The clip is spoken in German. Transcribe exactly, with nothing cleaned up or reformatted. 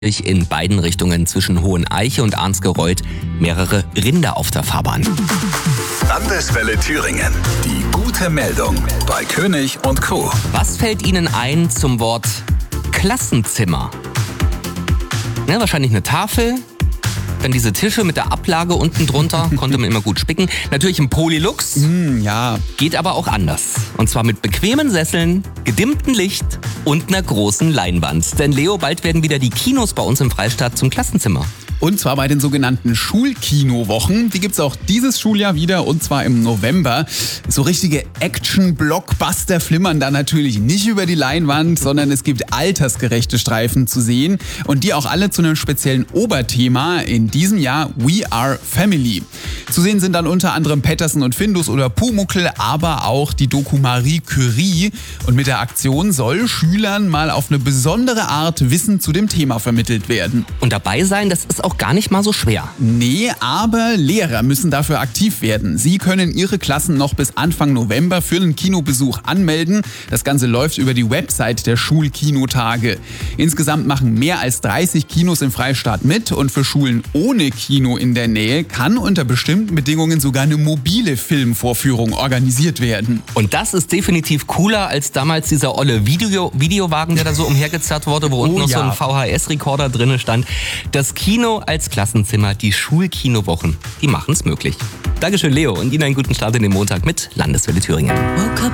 in beiden Richtungen zwischen Hoheneiche und Arnsgereuth mehrere Rinder auf der Fahrbahn. Landeswelle Thüringen. Die gute Meldung bei König und Co. Was fällt Ihnen ein zum Wort Klassenzimmer? Ja, wahrscheinlich eine Tafel. Dann diese Tische mit der Ablage unten drunter, konnte man immer gut spicken. Natürlich ein Polylux. Mm, ja. Geht aber auch anders. Und zwar mit bequemen Sesseln, gedimmtem Licht und einer großen Leinwand. Denn Leo, bald werden wieder die Kinos bei uns im Freistaat zum Klassenzimmer. Und zwar bei den sogenannten Schulkinowochen. Die gibt's auch dieses Schuljahr wieder, und zwar im November. So richtige Action-Blockbuster flimmern da natürlich nicht über die Leinwand, sondern es gibt altersgerechte Streifen zu sehen. Und die auch alle zu einem speziellen Oberthema. In diesem Jahr We Are Family. Zu sehen sind dann unter anderem Petersen und Findus oder Pumuckl, aber auch die Doku Marie Curie. Und mit der Aktion soll Schülern mal auf eine besondere Art Wissen zu dem Thema vermittelt werden. Und dabei sein, das ist auch gar nicht mal so schwer. Nee, aber Lehrer müssen dafür aktiv werden. Sie können ihre Klassen noch bis Anfang November für einen Kinobesuch anmelden. Das Ganze läuft über die Website der Schulkinotage. Insgesamt machen mehr als dreißig Kinos im Freistaat mit, und für Schulen ohne Kino in der Nähe kann unter bestimmten Bedingungen sogar eine mobile Filmvorführung organisiert werden. Und das ist definitiv cooler als damals dieser olle Video Videowagen, der da so umhergezerrt wurde, wo unten Oh, noch ja. so ein V H S-Rekorder drin stand. Das Kino als Klassenzimmer, die Schulkinowochen, die machen es möglich. Dankeschön, Leo, und Ihnen einen guten Start in den Montag mit Landeswelle Thüringen.